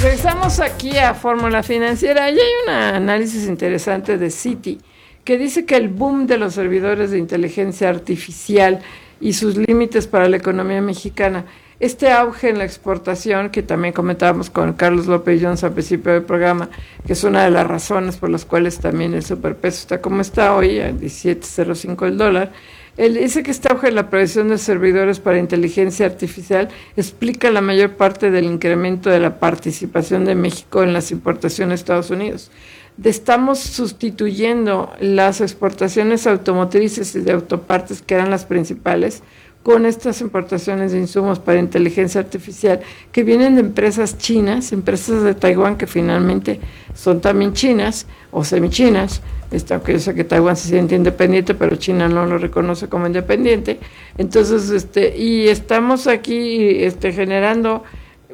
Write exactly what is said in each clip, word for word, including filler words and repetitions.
Regresamos aquí a Fórmula Financiera y hay un análisis interesante de Citi que dice que el boom de los servidores de inteligencia artificial y sus límites para la economía mexicana, este auge en la exportación que también comentábamos con Carlos López Jones al principio del programa, que es una de las razones por las cuales también el superpeso está como está hoy, a diecisiete cero cinco el dólar. Él dice que este auge en la provisión de servidores para inteligencia artificial explica la mayor parte del incremento de la participación de México en las importaciones de Estados Unidos. Estamos sustituyendo las exportaciones automotrices y de autopartes, que eran las principales, con estas importaciones de insumos para inteligencia artificial que vienen de empresas chinas, empresas de Taiwán que finalmente son también chinas o semichinas, este, aunque yo sé que Taiwán se siente independiente, pero China no lo reconoce como independiente. Entonces, este, y estamos aquí este, generando,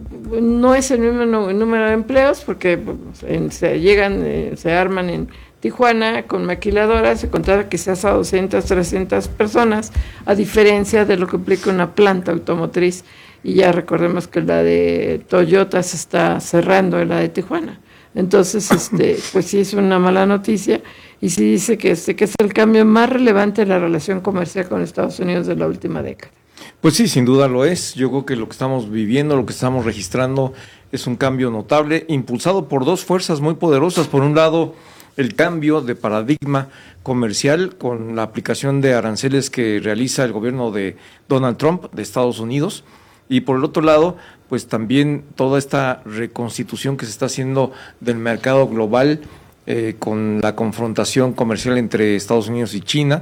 no es el mismo número de empleos, porque pues, en, se llegan, eh, se arman en Tijuana con maquiladoras, se contrata quizás a doscientas, trescientas personas, a diferencia de lo que implica una planta automotriz, y ya recordemos que la de Toyota se está cerrando, la de Tijuana. Entonces, este, pues sí es una mala noticia, y sí dice que, este, que es el cambio más relevante en la relación comercial con Estados Unidos de la última década. Pues sí, sin duda lo es. Yo creo que lo que estamos viviendo, lo que estamos registrando es un cambio notable, impulsado por dos fuerzas muy poderosas. Por un lado, el cambio de paradigma comercial con la aplicación de aranceles que realiza el gobierno de Donald Trump de Estados Unidos, y por el otro lado, pues también toda esta reconstitución que se está haciendo del mercado global eh, con la confrontación comercial entre Estados Unidos y China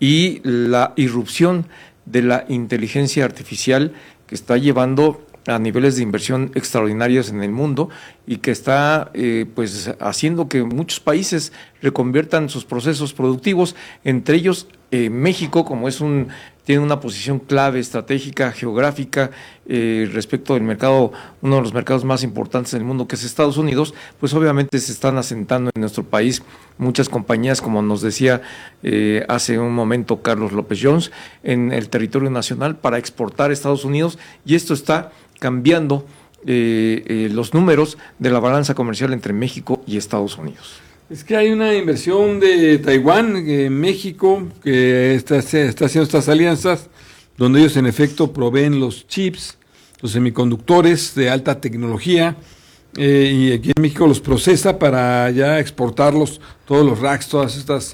y la irrupción de la inteligencia artificial que está llevando a niveles de inversión extraordinarios en el mundo y que está eh, pues haciendo que muchos países reconviertan sus procesos productivos, entre ellos eh, México, como es un tiene una posición clave estratégica, geográfica, eh, respecto del mercado, uno de los mercados más importantes del mundo, que es Estados Unidos, pues obviamente se están asentando en nuestro país muchas compañías, como nos decía eh, hace un momento Carlos López Jones, en el territorio nacional para exportar a Estados Unidos, y esto está cambiando eh, eh, los números de la balanza comercial entre México y Estados Unidos. Es que hay una inversión de Taiwán en México que está, está haciendo estas alianzas, donde ellos en efecto proveen los chips, los semiconductores de alta tecnología, eh, y aquí en México los procesa para ya exportarlos, todos los racks, todas estas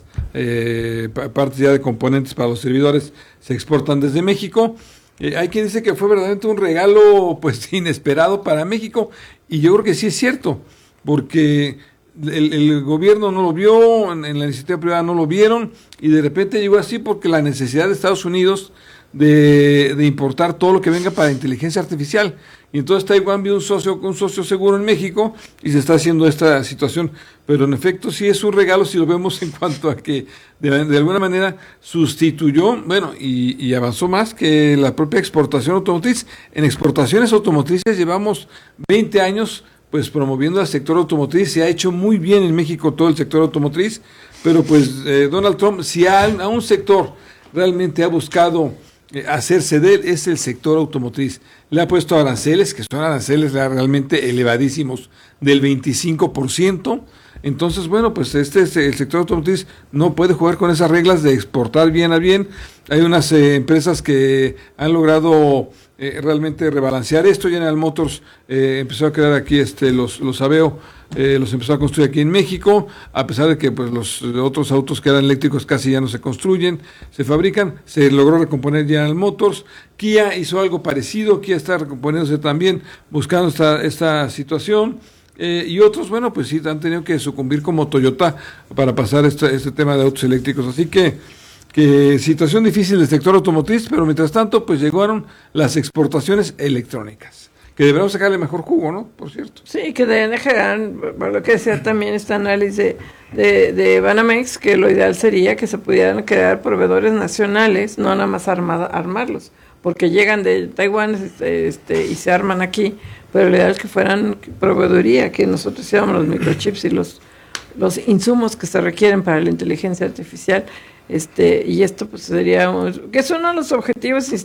eh, partes ya de componentes para los servidores se exportan desde México. Eh, hay quien dice que fue verdaderamente un regalo pues inesperado para México, y yo creo que sí es cierto, porque El, el gobierno no lo vio, en, en la iniciativa privada no lo vieron, y de repente llegó así porque la necesidad de Estados Unidos de, de importar todo lo que venga para inteligencia artificial, y entonces Taiwán vio un socio, un socio seguro en México y se está haciendo esta situación, pero en efecto sí es un regalo si lo vemos en cuanto a que de, de alguna manera sustituyó, bueno, y, y avanzó más que la propia exportación automotriz. En exportaciones automotrices llevamos veinte años pues promoviendo al sector automotriz. Se ha hecho muy bien en México todo el sector automotriz, pero pues eh, Donald Trump, si a, a un sector realmente ha buscado eh, hacerse de él, es el sector automotriz. Le ha puesto aranceles, que son aranceles realmente elevadísimos, del veinticinco por ciento. Entonces, bueno, pues este el sector automotriz no puede jugar con esas reglas de exportar bien a bien. Hay unas eh, empresas que han logrado eh, realmente rebalancear esto. General Motors eh, empezó a crear aquí este los los Aveo, eh, los empezó a construir aquí en México, a pesar de que pues los otros autos que eran eléctricos casi ya no se construyen, se fabrican. Se logró recomponer General Motors. Kia hizo algo parecido, Kia está recomponiéndose también, buscando esta esta situación. Eh, y otros, bueno, pues sí, han tenido que sucumbir como Toyota para pasar este, este tema de autos eléctricos. Así que, que situación difícil del sector automotriz, pero mientras tanto, pues llegaron las exportaciones electrónicas, que deberán sacarle mejor jugo, ¿no? Por cierto. Sí, que deben dejar, por lo que decía también este análisis de, de, de Banamex, que lo ideal sería que se pudieran crear proveedores nacionales, no nada más armada, armarlos, porque llegan de Taiwán este, este, y se arman aquí, pero lo ideal es que fueran proveeduría, que nosotros hiciéramos los microchips y los, los insumos que se requieren para la inteligencia artificial, este y esto pues sería, un, que es uno de los objetivos